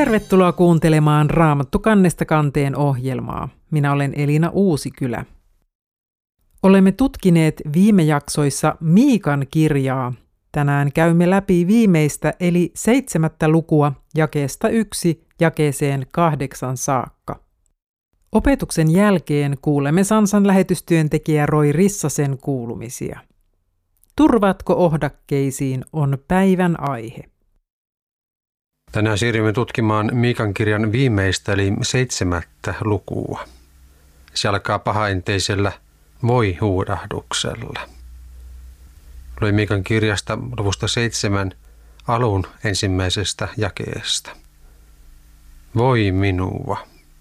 Tervetuloa kuuntelemaan Raamattu kannesta kanteen ohjelmaa. Minä olen Elina Uusikylä. Olemme tutkineet viime jaksoissa Miikan kirjaa. Tänään käymme läpi viimeistä eli 7. lukua jakeesta 1 jakeeseen 8 saakka. Opetuksen jälkeen kuulemme Sansan lähetystyöntekijä Roy Rissasen kuulumisia. Turvatko ohdakkeisiin on päivän aihe. Tänään siirrymme tutkimaan Miikan kirjan viimeistä eli 7. lukua. Se alkaa pahaenteisellä voi-huudahduksella. Luen Miikan kirjasta luvusta 7 alun ensimmäisestä jakeesta. Voi minua.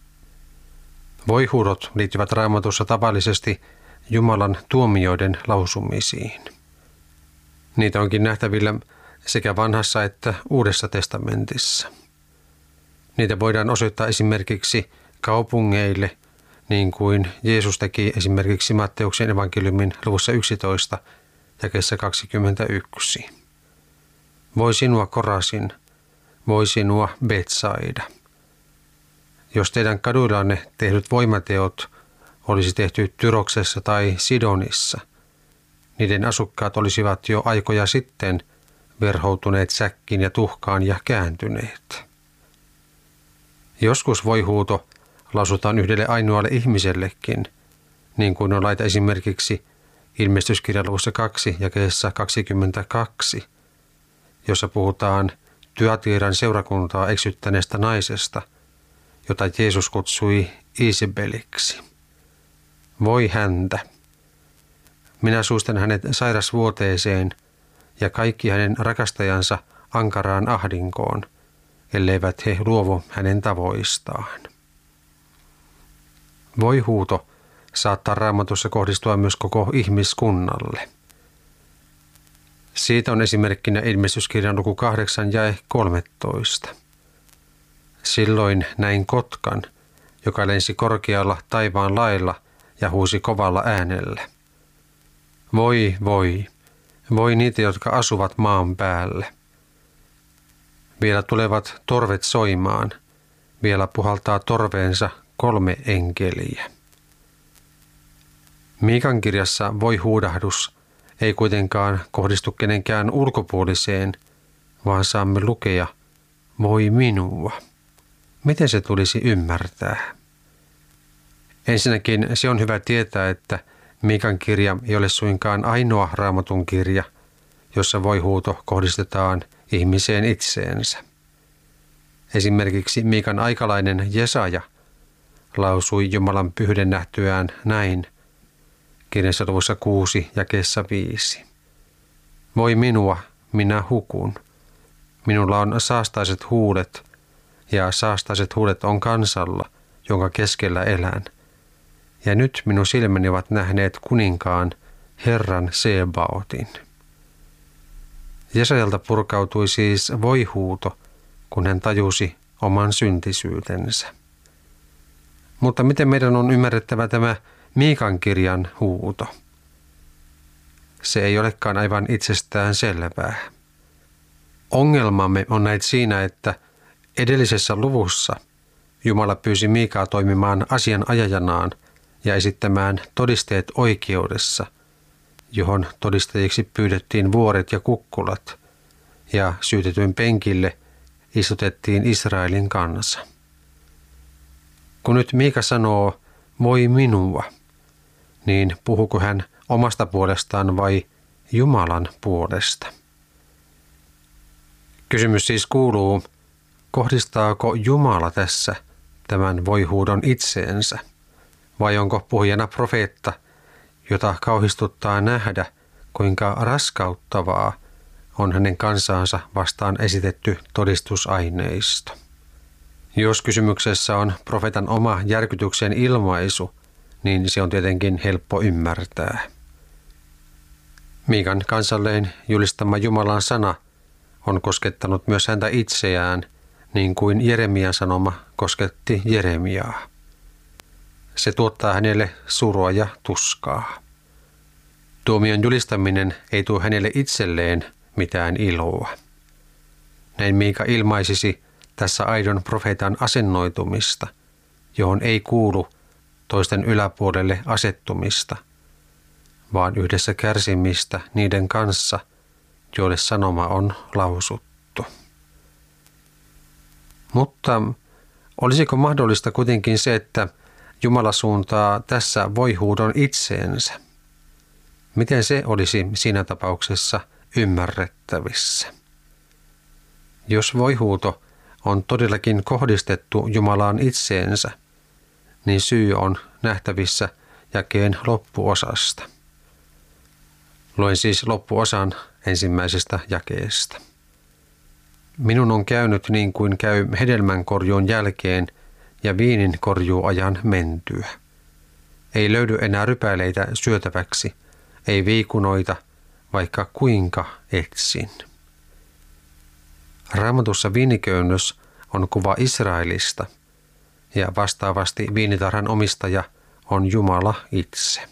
Voi-huudot liittyvät Raamatussa tavallisesti Jumalan tuomioiden lausumisiin. Niitä onkin nähtävillä sekä Vanhassa että Uudessa testamentissa. Niitä voidaan osoittaa esimerkiksi kaupungeille, niin kuin Jeesus teki esimerkiksi Matteuksen evankeliumin luvussa 11, jakeessa 21. Voi sinua Korasin, voi sinua Betsaida. Jos teidän kaduillanne tehdyt voimateot olisi tehty Tyroksessa tai Sidonissa, niiden asukkaat olisivat jo aikoja sitten verhoutuneet säkkiin ja tuhkaan ja kääntyneet. Joskus voi-huuto lausutaan yhdelle ainoalle ihmisellekin, niin kuin on laita esimerkiksi Ilmestyskirjan luvussa 2 jakeessa 22, jossa puhutaan Tyatiiran seurakuntaa eksyttäneestä naisesta, jota Jeesus kutsui Isabeliksi. Voi häntä. Minä suistan hänet sairasvuoteeseen ja kaikki hänen rakastajansa ankaraan ahdinkoon, elleivät he luovu hänen tavoistaan. Voi-huuto saattaa Raamatussa kohdistua myös koko ihmiskunnalle. Siitä on esimerkkinä Ilmestyskirjan luku 8 jae 13. Silloin näin kotkan, joka lensi korkealla taivaan lailla ja huusi kovalla äänellä. Voi, voi, voi niitä, jotka asuvat maan päällä. Vielä tulevat torvet soimaan, vielä puhaltaa torveensa 3 enkeliä. Miikan kirjassa voi-huudahdus ei kuitenkaan kohdistu kenenkään ulkopuoliseen, vaan saamme lukea voi minua. Miten se tulisi ymmärtää? Ensinnäkin se on hyvä tietää, että Miikan kirja ei ole suinkaan ainoa Raamatun kirja, jossa voi-huuto kohdistetaan ihmiseen itseensä. Esimerkiksi Miikan aikalainen Jesaja lausui Jumalan pyhyyden nähtyään näin, kirjassa luvussa 6 jakeessa 5. Voi minua, minä hukun. Minulla on saastaiset huulet, ja saastaiset huulet on kansalla, jonka keskellä elän. Ja nyt minun silmäni ovat nähneet kuninkaan, Herran Sebaotin. Jesajalta purkautui siis voi-huuto, kun hän tajusi oman syntisyytensä. Mutta miten meidän on ymmärrettävä tämä Miikan kirjan huuto? Se ei olekaan aivan itsestään selvää. Ongelmamme on näet siinä, että edellisessä luvussa Jumala pyysi Miikaa toimimaan asianajajanaan ja esittämään todisteet oikeudessa, johon todistajiksi pyydettiin vuoret ja kukkulat, ja syytetyn penkille istutettiin Israelin kansa. Kun nyt Miika sanoo, voi minua, niin puhuuko hän omasta puolestaan vai Jumalan puolesta? Kysymys siis kuuluu, kohdistaako Jumala tässä tämän voi-huudon itseensä, vai onko puhujana profeetta, jota kauhistuttaa nähdä, kuinka raskauttavaa on hänen kansaansa vastaan esitetty todistusaineisto. Jos kysymyksessä on profeetan oma järkytyksen ilmaisu, niin se on tietenkin helppo ymmärtää. Miikan kansalleen julistama Jumalan sana on koskettanut myös häntä itseään, niin kuin Jeremian sanoma kosketti Jeremiaa. Se tuottaa hänelle surua ja tuskaa. Tuomion julistaminen ei tuo hänelle itselleen mitään iloa. Näin Miika ilmaisisi tässä aidon profeetan asennoitumista, johon ei kuulu toisten yläpuolelle asettumista, vaan yhdessä kärsimistä niiden kanssa, joille sanoma on lausuttu. Mutta olisiko mahdollista kuitenkin se, että Jumala suuntaa tässä voihuudon itseensä? Miten se olisi siinä tapauksessa ymmärrettävissä? Jos voihuuto on todellakin kohdistettu Jumalaan itseensä, niin syy on nähtävissä jakeen loppuosasta. Luen siis loppuosan ensimmäisestä jakeesta. Minun on käynyt niin kuin käy hedelmänkorjuun jälkeen ja viininkorjuuajan mentyä. Ei löydy enää rypäleitä syötäväksi, ei viikunoita, vaikka kuinka etsin. Raamatussa viiniköynnös on kuva Israelista ja vastaavasti viinitarhan omistaja on Jumala itse.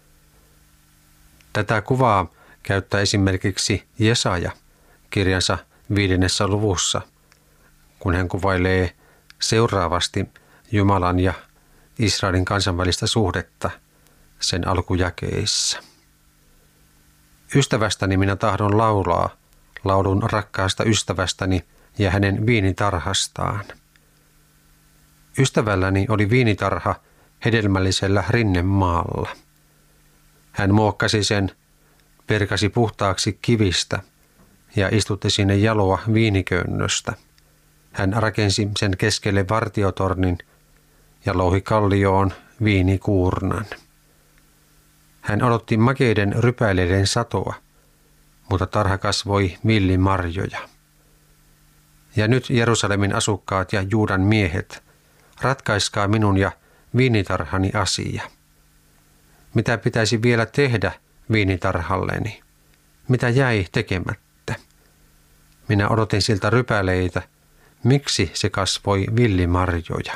Tätä kuvaa käyttää esimerkiksi Jesaja kirjansa 5. luvussa, kun hän kuvailee seuraavasti Jumalan ja Israelin kansan välistä suhdetta sen alkujakeissa. Ystävästäni minä tahdon laulaa, laulun rakkaasta ystävästäni ja hänen viinitarhastaan. Ystävälläni oli viinitarha hedelmällisellä rinnemaalla. Hän muokkasi sen, perkasi puhtaaksi kivistä ja istutti sinne jaloa viiniköynnöstä. Hän rakensi sen keskelle vartiotornin ja louhi kallioon viinikuurnan. Hän odotti makeiden rypäleiden satoa, mutta tarha kasvoi villimarjoja. Ja nyt Jerusalemin asukkaat ja Juudan miehet, ratkaiskaa minun ja viinitarhani asia. Mitä pitäisi vielä tehdä viinitarhalleni? Mitä jäi tekemättä? Minä odotin siltä rypäleitä. Miksi se kasvoi villimarjoja?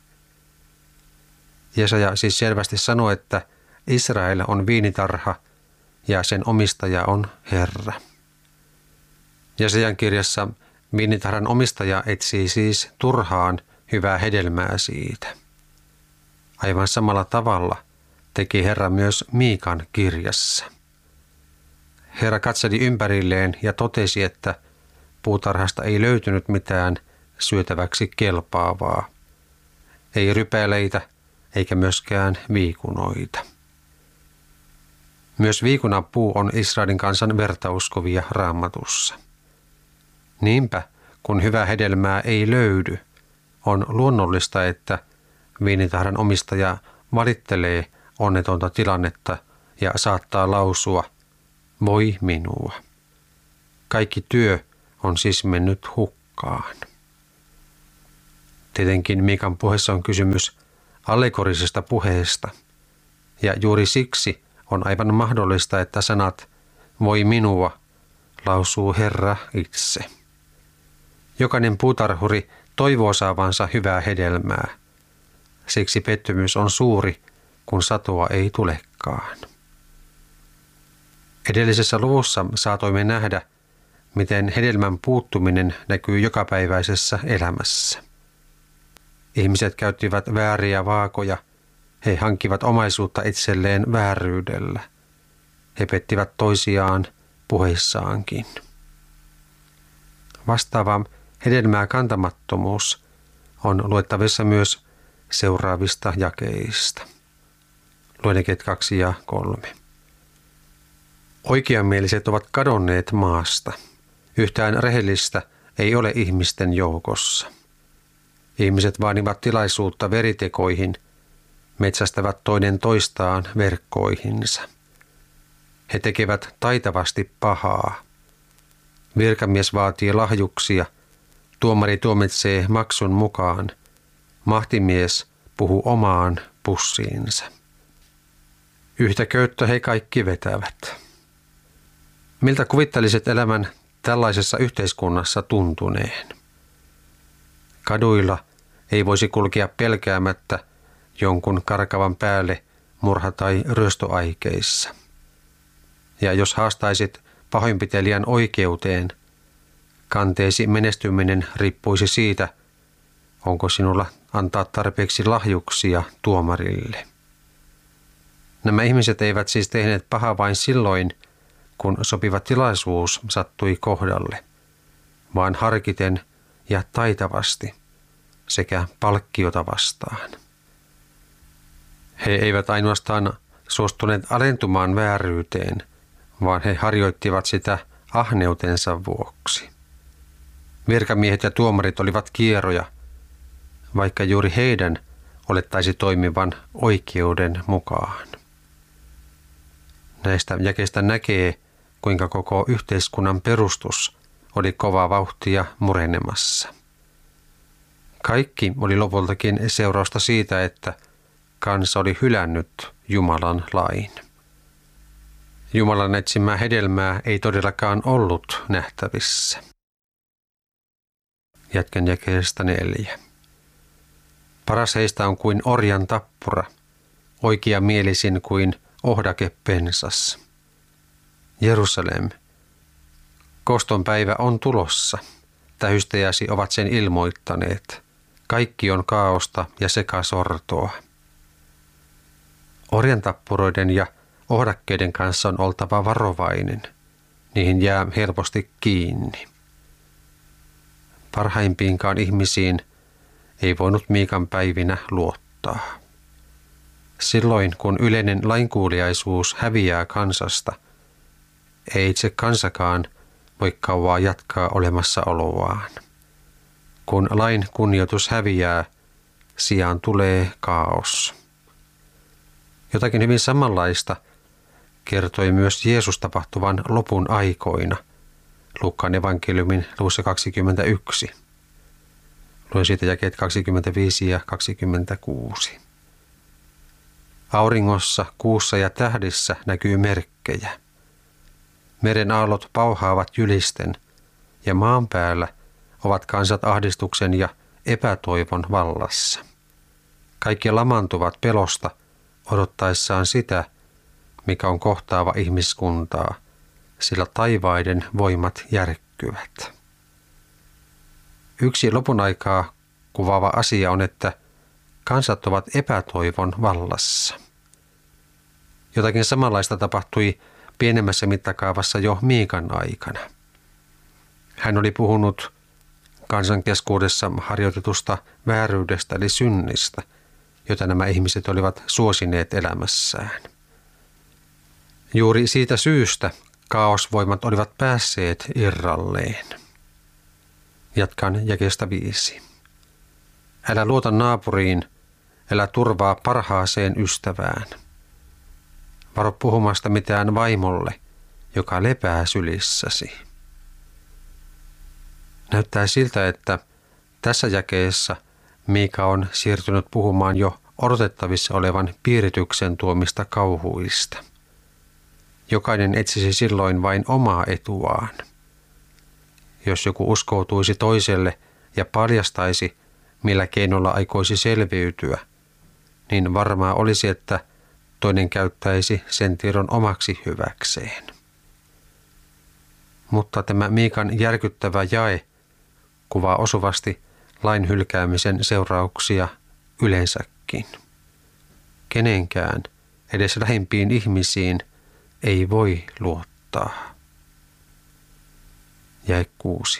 Jesaja siis selvästi sanoi, että Israel on viinitarha ja sen omistaja on Herra. Jesajan kirjassa viinitarhan omistaja etsii siis turhaan hyvää hedelmää siitä. Aivan samalla tavalla teki Herra myös Miikan kirjassa. Herra katseli ympärilleen ja totesi, että puutarhasta ei löytynyt mitään syötäväksi kelpaavaa. Ei rypäleitä eikä myöskään viikunoita. Myös viikunapuu on Israelin kansan vertauskuvia Raamatussa. Niinpä, kun hyvää hedelmää ei löydy, on luonnollista, että viinitarhan omistaja valittelee onnetonta tilannetta ja saattaa lausua, voi minua. Kaikki työ on siis mennyt hukkaan. Tietenkin Miikan puheessa on kysymys allegorisesta puheesta, ja juuri siksi on aivan mahdollista, että sanat voi minua lausuu Herra itse. Jokainen puutarhuri toivoo saavansa hyvää hedelmää. Siksi pettymys on suuri, kun satoa ei tulekaan. Edellisessä luvussa saatoimme nähdä, miten hedelmän puuttuminen näkyy jokapäiväisessä elämässä. Ihmiset käyttivät vääriä vaakoja, he hankkivat omaisuutta itselleen vääryydellä. He pettivät toisiaan puheissaankin. Vastaava hedelmää kantamattomuus on luettavissa myös seuraavista jakeista. Luen jakeet 2 ja 3. Oikeamieliset ovat kadonneet maasta. Yhtään rehellistä ei ole ihmisten joukossa. Ihmiset vaanivat tilaisuutta veritekoihin, metsästävät toinen toistaan verkkoihinsa. He tekevät taitavasti pahaa. Virkamies vaatii lahjuksia, tuomari tuomitsee maksun mukaan, mahtimies puhuu omaan pussiinsa. Yhtä köyttä he kaikki vetävät. Miltä kuvittelisit elämän tällaisessa yhteiskunnassa tuntuneen? Kaduilla ei voisi kulkea pelkäämättä jonkun karkavan päälle murha- tai ryöstöaikeissa. Ja jos haastaisit pahoinpitelijän oikeuteen, Kanteesi menestyminen riippuisi siitä, onko sinulla antaa tarpeeksi lahjuksia tuomarille. Nämä ihmiset eivät siis tehneet pahaa vain silloin, kun sopiva tilaisuus sattui kohdalle, vaan harkiten ja taitavasti sekä palkkiota vastaan. He eivät ainoastaan suostuneet alentumaan vääryyteen, vaan he harjoittivat sitä ahneutensa vuoksi. Virkamiehet ja tuomarit olivat kieroja, vaikka juuri heidän olettaisi toimivan oikeuden mukaan. Näistä jakeista näkee, kuinka koko yhteiskunnan perustus oli kovaa vauhtia murenemassa. Kaikki oli lopultakin seurausta siitä, että kansa oli hylännyt Jumalan lain. Jumalan etsimää hedelmää ei todellakaan ollut nähtävissä. Jatkan jakeesta 4. Paras heistä on kuin orjan tappura, oikeamielisin kuin ohdake pensas. Jerusalem, koston päivä on tulossa. Tähystäjäsi ovat sen ilmoittaneet. Kaikki on kaaosta ja sekasortoa. Orjantappuroiden ja ohdakkeiden kanssa on oltava varovainen. Niihin jää helposti kiinni. Parhaimpiinkaan ihmisiin ei voinut Miikan päivinä luottaa. Silloin, kun yleinen lainkuuliaisuus häviää kansasta, ei itse kansakaan voi kauaa jatkaa olemassaoloaan. Kun lain kunnioitus häviää, sijaan tulee kaos. Jotakin hyvin samanlaista kertoi myös Jeesus tapahtuvan lopun aikoina, Luukkaan evankeliumin luvussa 21. Luen siitä jakeet 25 ja 26. Auringossa, kuussa ja tähdissä näkyy merkkejä. Meren aallot pauhaavat jylisten, ja maan päällä ovat kansat ahdistuksen ja epätoivon vallassa. Kaikki lamantuvat pelosta odottaessaan sitä, mikä on kohtaava ihmiskuntaa, sillä taivaiden voimat järkkyvät. Yksi lopun aikaa kuvaava asia on, että kansat ovat epätoivon vallassa. Jotakin samanlaista tapahtui pienemmässä mittakaavassa jo Miikan aikana. Hän oli puhunut kansan keskuudessa harjoitetusta vääryydestä eli synnistä, jota nämä ihmiset olivat suosineet elämässään. Juuri siitä syystä kaosvoimat olivat päässeet irralleen. Jatkan jakeesta 5. Älä luota naapuriin, älä turvaa parhaaseen ystävään. Varo puhumasta mitään vaimolle, joka lepää sylissäsi. Näyttää siltä, että tässä jakeessa Miika on siirtynyt puhumaan jo odotettavissa olevan piirityksen tuomista kauhuista. Jokainen etsisi silloin vain omaa etuaan. Jos joku uskoutuisi toiselle ja paljastaisi, millä keinolla aikoisi selviytyä, niin varmaa olisi, että toinen käyttäisi sen tiedon omaksi hyväkseen. Mutta tämä Miikan järkyttävä jae kuvaa osuvasti lain hylkäämisen seurauksia yleensäkin. Kenenkään, edes lähimpiin ihmisiin, ei voi luottaa. Jae 6.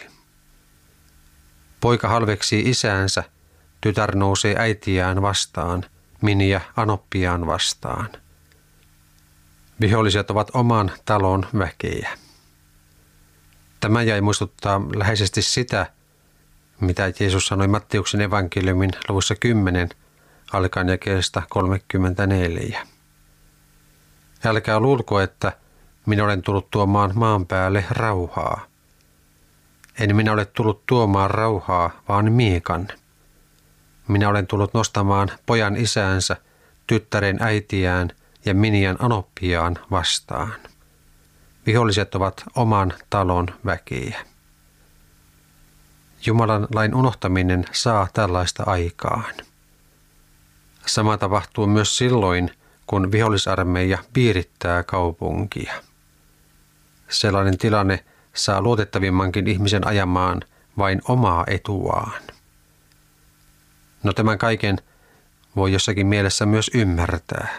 Poika halveksii isäänsä, tytär nousee äitiään vastaan, miniä anoppiaan vastaan. Viholliset ovat oman talon väkeä. Tämä jäi muistuttaa läheisesti sitä, mitä Jeesus sanoi Matteuksen evankeliumin luvussa 10, alkaen jakeesta 34. Älkää luulko, että minä olen tullut tuomaan maan päälle rauhaa. En minä ole tullut tuomaan rauhaa, vaan miekan. Minä olen tullut nostamaan pojan isäänsä, tyttären äitiään ja minian anoppiaan vastaan. Viholliset ovat oman talon väkeä. Jumalan lain unohtaminen saa tällaista aikaan. Sama tapahtuu myös silloin, kun vihollisarmeija piirittää kaupunkia. Sellainen tilanne saa luotettavimmankin ihmisen ajamaan vain omaa etuaan. No tämän kaiken voi jossakin mielessä myös ymmärtää.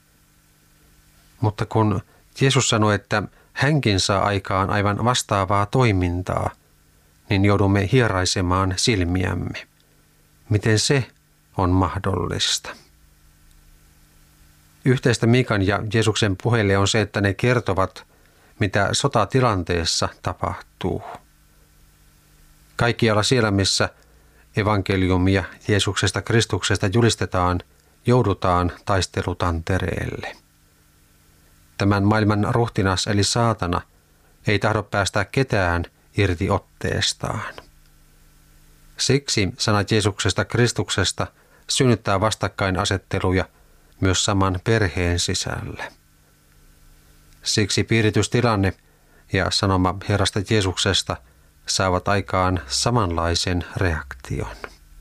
Mutta kun Jeesus sanoi, että hänkin saa aikaan aivan vastaavaa toimintaa, niin joudumme hieraisemaan silmiämme. Miten se on mahdollista? Yhteistä Miikan ja Jeesuksen puheille on se, että ne kertovat, mitä sotatilanteessa tapahtuu. Kaikkialla siellä, missä evankeliumia Jeesuksesta Kristuksesta julistetaan, joudutaan taistelutantereelle. Tämän maailman ruhtinas eli saatana ei tahdo päästä ketään irti otteestaan. Siksi sanat Jeesuksesta Kristuksesta synnyttää vastakkainasetteluja myös saman perheen sisällä. Siksi piiritystilanne ja sanoma Herrasta Jeesuksesta saavat aikaan samanlaisen reaktion.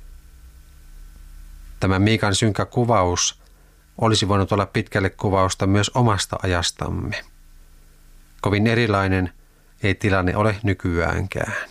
Tämä Miikan synkkä kuvaus olisi voinut olla pitkälle kuvausta myös omasta ajastamme. Kovin erilainen ei tilanne ole nykyäänkään.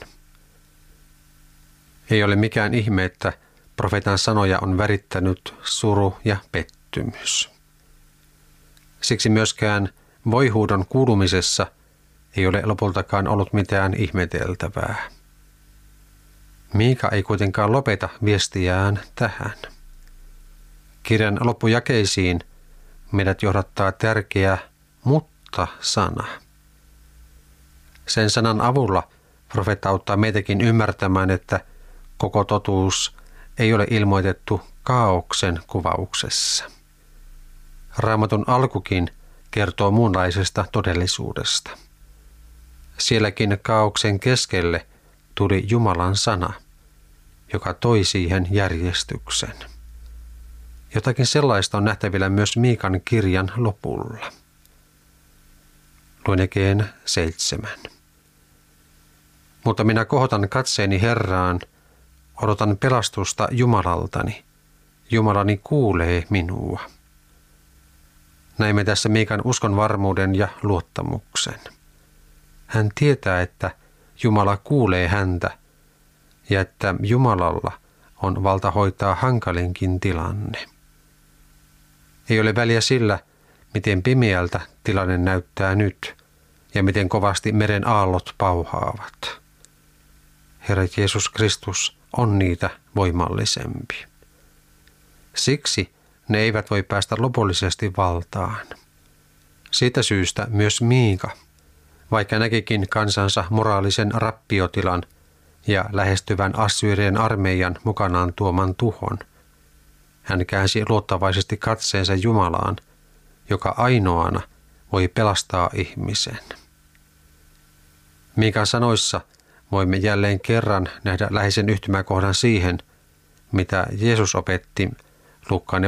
Ei ole mikään ihme, että profeetan sanoja on värittänyt suru ja pettymys. Siksi myöskään voihuudon kuulumisessa ei ole lopultakaan ollut mitään ihmeteltävää. Miika ei kuitenkaan lopeta viestiään tähän. Kirjan loppujakeisiin meidät johdattaa tärkeä mutta-sana. Sen sanan avulla profeetta auttaa meitäkin ymmärtämään, että koko totuus ei ole ilmoitettu kaaoksen kuvauksessa. Raamatun alkukin kertoo muunlaisesta todellisuudesta. Sielläkin kaaoksen keskelle tuli Jumalan sana, joka toi siihen järjestyksen. Jotakin sellaista on nähtävillä myös Miikan kirjan lopulla. Luen jakeen 7. Mutta minä kohotan katseeni Herraan, odotan pelastusta Jumalaltani. Jumalani kuulee minua. Näimme tässä Miikan uskon varmuuden ja luottamuksen. Hän tietää, että Jumala kuulee häntä ja että Jumalalla on valta hoitaa hankalinkin tilanne. Ei ole väliä sillä, miten pimeältä tilanne näyttää nyt ja miten kovasti meren aallot pauhaavat. Herra Jeesus Kristus on niitä voimallisempi. Siksi ne eivät voi päästä lopullisesti valtaan. Siitä syystä myös Miika, vaikka näkikin kansansa moraalisen rappiotilan ja lähestyvän Assyrien armeijan mukanaan tuoman tuhon, hän käänsi luottavaisesti katseensa Jumalaan, joka ainoana voi pelastaa ihmisen. Miikan sanoissa voimme jälleen kerran nähdä läheisen yhtymäkohdan siihen, mitä Jeesus opetti Luukkaan